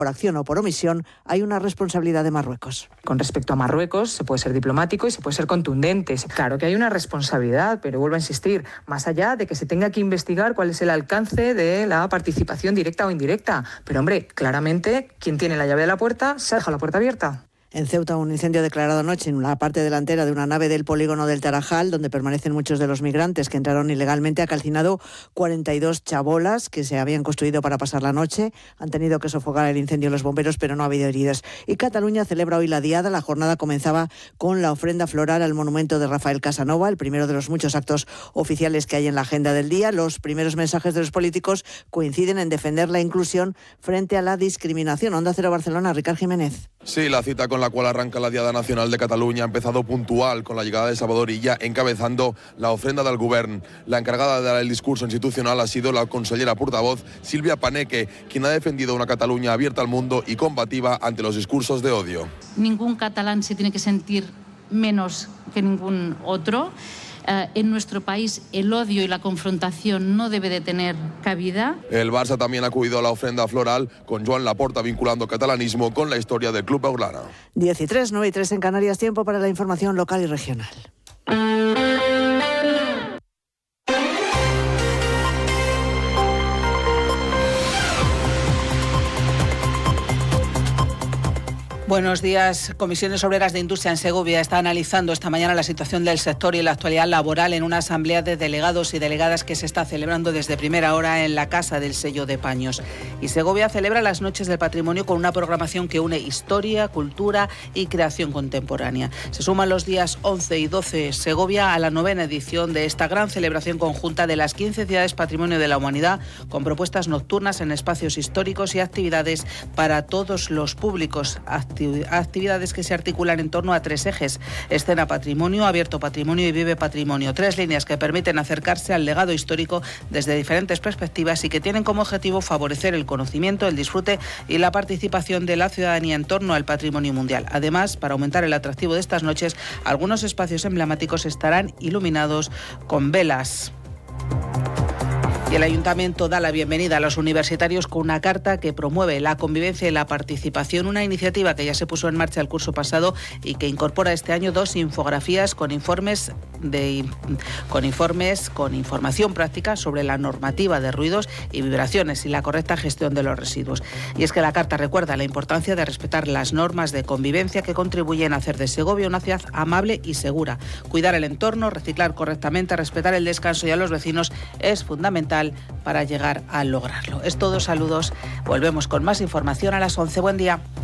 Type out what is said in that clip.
por acción o por omisión, hay una responsabilidad de Marruecos. Con respecto a Marruecos, se puede ser diplomático y se puede ser contundente. Claro que hay una responsabilidad, pero vuelvo a insistir, más allá de que se tenga que investigar cuál es el alcance de la participación directa o indirecta. Pero hombre, claramente, quien tiene la llave de la puerta, se ha dejado la puerta abierta. En Ceuta, un incendio declarado anoche en la parte delantera de una nave del polígono del Tarajal, donde permanecen muchos de los migrantes que entraron ilegalmente, ha calcinado 42 chabolas que se habían construido para pasar la noche. Han tenido que sofocar el incendio los bomberos, pero no ha habido heridos. Y Cataluña celebra hoy la Diada. La jornada comenzaba con la ofrenda floral al monumento de Rafael Casanova, el primero de los muchos actos oficiales que hay en la agenda del día. Los primeros mensajes de los políticos coinciden en defender la inclusión frente a la discriminación. Onda Cero Barcelona, Ricard Jiménez. Sí, la cita con la cual arranca la Diada Nacional de Cataluña ha empezado puntual con la llegada de Salvador Illa encabezando la ofrenda del Govern. La encargada de dar el discurso institucional ha sido la consellera portavoz Silvia Paneque, quien ha defendido una Cataluña abierta al mundo y combativa ante los discursos de odio. Ningún catalán se tiene que sentir menos que ningún otro. En nuestro país el odio y la confrontación no debe de tener cabida. El Barça también ha acudido a la ofrenda floral con Joan Laporta vinculando catalanismo con la historia del club blaugrana. 10:03, 9:03 en Canarias, tiempo para la información local y regional. Buenos días. Comisiones Obreras de Industria en Segovia está analizando esta mañana la situación del sector y la actualidad laboral en una asamblea de delegados y delegadas que se está celebrando desde primera hora en la Casa del Sello de Paños. Y Segovia celebra las Noches del Patrimonio con una programación que une historia, cultura y creación contemporánea. Se suman los días 11 y 12 Segovia a la 9ª edición de esta gran celebración conjunta de las 15 ciudades Patrimonio de la Humanidad, con propuestas nocturnas en espacios históricos y actividades para todos los públicos. Actividades que se articulan en torno a 3 ejes: escena patrimonio, abierto patrimonio y vive patrimonio. 3 líneas que permiten acercarse al legado histórico desde diferentes perspectivas y que tienen como objetivo favorecer el conocimiento, el disfrute y la participación de la ciudadanía en torno al patrimonio mundial. Además, para aumentar el atractivo de estas noches, algunos espacios emblemáticos estarán iluminados con velas. Y el Ayuntamiento da la bienvenida a los universitarios con una carta que promueve la convivencia y la participación, una iniciativa que ya se puso en marcha el curso pasado y que incorpora este año 2 infografías con información práctica sobre la normativa de ruidos y vibraciones y la correcta gestión de los residuos. Y es que la carta recuerda la importancia de respetar las normas de convivencia que contribuyen a hacer de Segovia una ciudad amable y segura. Cuidar el entorno, reciclar correctamente, respetar el descanso y a los vecinos es fundamental para llegar a lograrlo. Es todo, saludos. Volvemos con más información a las 11. Buen día.